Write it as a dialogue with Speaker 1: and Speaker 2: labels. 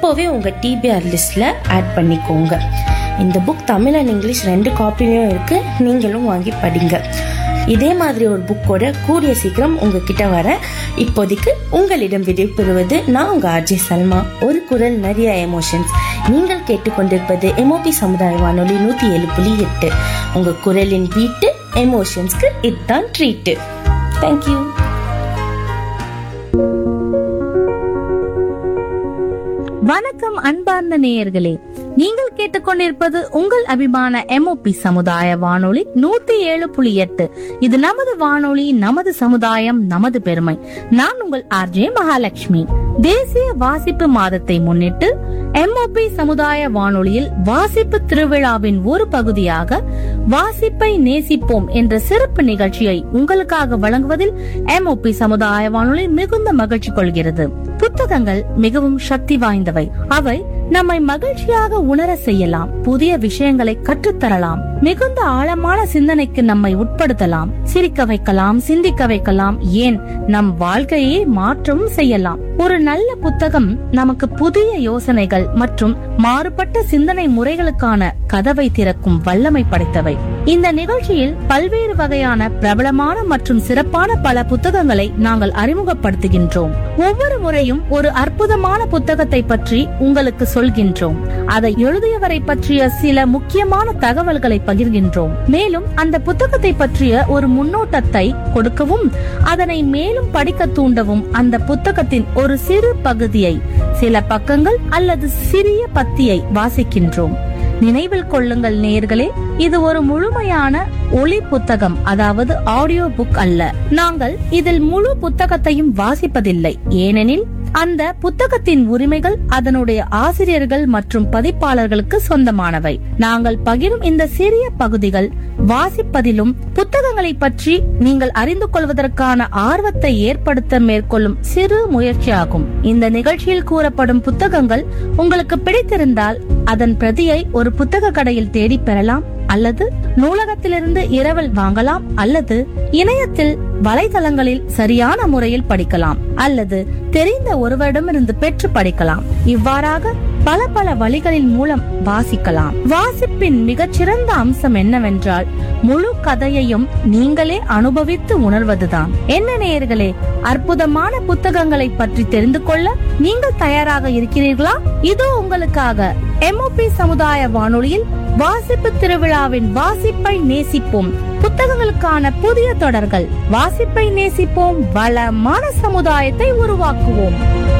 Speaker 1: இப்போவே உங்க டிபிஆர் லிஸ்ட்ல ஆட் பண்ணிக்கோங்க. இந்த புக் தமிழ் அண்ட் இங்கிலீஷ் 2 காப்பிலையும் இருக்கு, நீங்களும் வாங்கி படிங்க. இதே மாதிரி ஒரு புக்கோட கூடிய சீக்கிரம் உங்ககிட்ட வர. இப்போதைக்கு உங்களிடம் விடைபெறுவது நான் உங்க ஆர்ஜே சல்மா. ஒரு குரல் நிறைய எமோஷன்ஸ். நீங்கள் கேட்டுக்கொண்டிருப்பது எம்ஓபி சமுதாய வானொலி 107.8. உங்க குரலின் பீட்டு எமோஷன்ஸ்க்கு இதுதான் ட்ரீட். தேங்க்யூ.
Speaker 2: வணக்கம் அன்பார்ந்த நேயர்களே, நீங்கள் கேட்டுக்கொண்டிருப்பது உங்கள் அபிமான எம்ஓபி சமுதாய வானொலி 107.8. இது நமது வானொலி, நமது சமுதாயம், நமது பெருமை. நான் உங்கள் ஆர்ஜே மகாலட்சுமி. தேசிய வாசிப்பு மாதத்தை முன்னிட்டு எம்ஓபி சமுதாய வானொலியில் வாசிப்பு திருவிழாவின் ஒரு பகுதியாக வாசிப்பை நேசிப்போம் என்ற சிறப்பு நிகழ்ச்சியை உங்களுக்காக வழங்குவதில் எம்ஓபி சமுதாய வானொலி மிகுந்த மகிழ்ச்சி கொள்கிறது. புத்தகங்கள் மிகவும் சக்தி வாய்ந்தவை. அவை நம்மை மகிழ்ச்சியாக உணர செய்யலாம், புதிய விஷயங்களை கற்றுத்தரலாம், மிகுந்த ஆழமான சிந்தனைக்கு நம்மை உட்படுத்தலாம், சிரிக்க வைக்கலாம், சிந்திக்க வைக்கலாம், ஏன் நம் வாழ்க்கையை மாற்றவும் செய்யலாம். ஒரு நல்ல புத்தகம் நமக்கு புதிய யோசனைகள் மற்றும் மாறுபட்ட சிந்தனை முறைகளுக்கான கதவை திறக்கும் வல்லமை படைத்தவை. இந்த நிகழ்ச்சியில் பல்வேறு வகையான பிரபலமான மற்றும் சிறப்பான பல புத்தகங்களை நாங்கள் அறிமுகப்படுத்துகின்றோம். ஒவ்வொரு முறையும் ஒரு அற்புதமான புத்தகத்தை பற்றி உங்களுக்கு சொல்கின்றோம். அதை எழுதியவரை பற்றிய சில முக்கியமான தகவல்களை பகிர்கின்றோம். மேலும் அந்த புத்தகத்தை பற்றிய ஒரு முன்னோட்டத்தை கொடுக்கவும், அதனை மேலும் படிக்க தூண்டவும் அந்த புத்தகத்தின் ஒரு சிறு பகுதியை, சில பக்கங்கள் அல்லது சிறிய பத்தியை வாசிக்கின்றோம். நினைவில் கொள்ளுங்கள் நேயர்களே, இது ஒரு முழுமையான ஒளி புத்தகம், அதாவது ஆடியோ புக் அல்ல. நாங்கள் இதில் முழு புத்தகத்தையும் வாசிப்பதில்லை. ஏனெனில் அந்த புத்தகத்தின் உரிமைகள் அதனுடைய ஆசிரியர்கள் மற்றும் பதிப்பாளர்களுக்கு சொந்தமானவை. நாங்கள் பகிரும் இந்த சிறிய பகுதிகள் வாசிப்பதிலும் புத்தகங்களை பற்றி நீங்கள் அறிந்து கொள்வதற்கான ஆர்வத்தை ஏற்படுத்த மேற்கொள்ளும் சிறு முயற்சியாகும். இந்த நிகழ்ச்சியில் கூறப்படும் புத்தகங்கள் உங்களுக்கு பிடித்திருந்தால் அதன் பிரதியை ஒரு புத்தக கடையில் தேடி பெறலாம், அல்லது நூலகத்திலிருந்து இரவல் வாங்கலாம், அல்லது இணையத்தில் வலைதளங்களில் சரியான முறையில் படிக்கலாம், அல்லது தெரிந்த ஒருவரிடமிருந்து பெற்று படிக்கலாம். இவ்வாறாக பல பல வழிகளின் மூலம் வாசிக்கலாம். வாசிப்பின் மிகச்சிறந்த அம்சம் என்னவென்றால் முழு கதையையும் நீங்களே அனுபவித்து உணர்வதுதான். என்ன நேயர்களே, அற்புதமான புத்தகங்களை பற்றி தெரிந்து கொள்ள நீங்கள் தயாராக இருக்கிறீர்களா? இதோ உங்களுக்காக எம்ஓபி சமுதாய வானொலியில் வாசிப்பு திருவிழாவின் வாசிப்பை நேசிப்போம் புத்தகங்களுக்கான புதிய தொடர்கள். வாசிப்பை நேசிப்போம், வளமான சமுதாயத்தை உருவாக்குவோம்.